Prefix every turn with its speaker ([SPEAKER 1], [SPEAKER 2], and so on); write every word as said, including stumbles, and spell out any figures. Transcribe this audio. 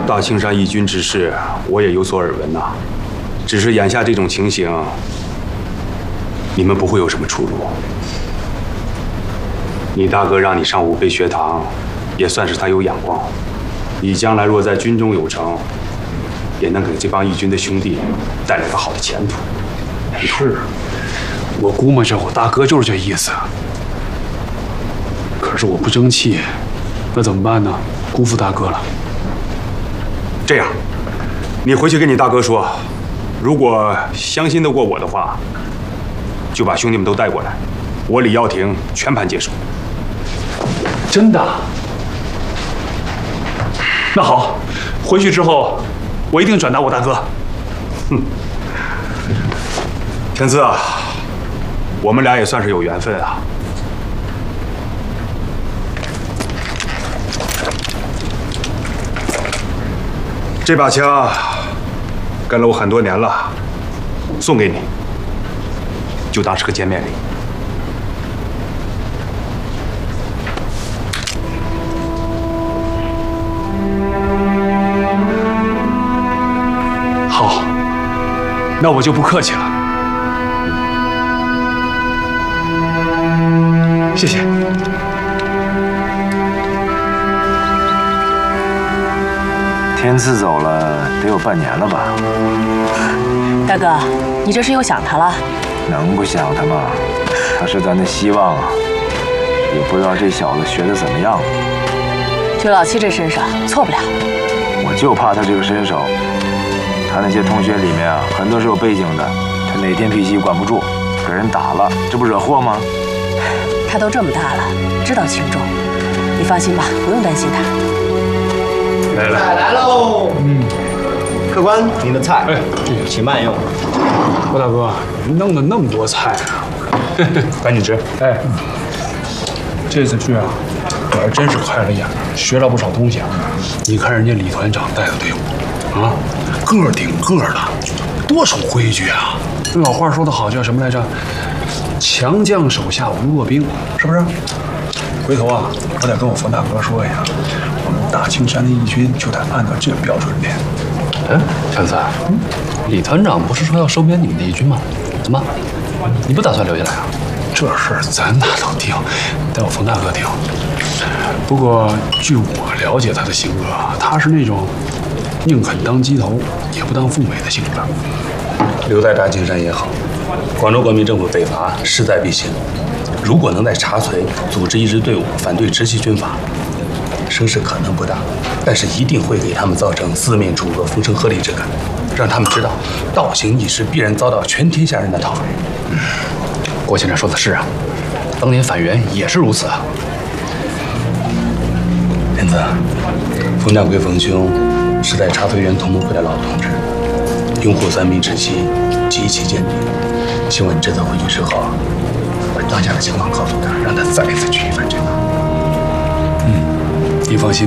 [SPEAKER 1] 大青山义军之事，我也有所耳闻呐。只是眼下这种情形，你们不会有什么出路。你大哥让你上武备学堂，也算是他有眼光。你将来若在军中有成，也能给这帮义军的兄弟带来个好的前途。
[SPEAKER 2] 是，我估摸着我大哥就是这意思。可是我不争气，那怎么办呢？辜负大哥了。
[SPEAKER 1] 这样，你回去跟你大哥说，如果相信得过我的话，就把兄弟们都带过来，我李耀庭全盘接手。
[SPEAKER 2] 真的？那好，回去之后我一定转达我大哥。
[SPEAKER 1] 哼，天赐啊，我们俩也算是有缘分啊。这把枪跟了我很多年了，送给你，就当是个见面礼。
[SPEAKER 2] 好，那我就不客气了。谢谢。
[SPEAKER 3] 天赐走了得有半年了吧？
[SPEAKER 4] 大哥，你这是又想他了？
[SPEAKER 3] 能不想他吗？他是咱的希望啊！也不知道这小子学的怎么样。
[SPEAKER 4] 就老七这身手，错不了。
[SPEAKER 3] 我就怕他这个身手。他那些同学里面啊，很多是有背景的。他哪天脾气管不住，给人打了，这不惹祸吗？
[SPEAKER 4] 他都这么大了，知道轻重。你放心吧，不用担心他。
[SPEAKER 2] 来了，
[SPEAKER 5] 菜来喽！嗯，客官，您的菜，哎，请慢用。
[SPEAKER 2] 郭大哥，你弄的那么多菜啊，赶紧吃。哎，这次去啊，我还真是开了眼了，学了不少东西啊。你看人家李团长带的队伍，啊，个顶个的，多守规矩啊。那老话说得好，叫什么来着？强将手下无弱兵，是不是？回头啊，我得跟我冯大哥说一下，我们大青山的义军就得按照这个标准练。
[SPEAKER 6] 哎，天赐，嗯，李团长不是说要收编你们的义军吗？怎么，你不打算留下来啊？
[SPEAKER 2] 这事儿咱哪能定？得我冯大哥定。不过据我了解他的性格，他是那种宁肯当鸡头，也不当凤尾的性格。
[SPEAKER 6] 留在大青山也好，广州国民政府北伐势在必行。如果能在茶髓组织一支队伍反对直系军阀，声势可能不大，但是一定会给他们造成四面楚歌、风声鹤唳之感，让他们知道倒行逆施必然遭到全天下人的讨厌。嗯，郭先生说的是啊，当年反袁也是如此啊。天赐，冯掌柜冯兄是在茶髓园同盟会的老同志，拥护三民之心极其坚定。希望你这次回去之后，把当下的情况告诉他，让他再次举一反这个。
[SPEAKER 2] 嗯，你放心。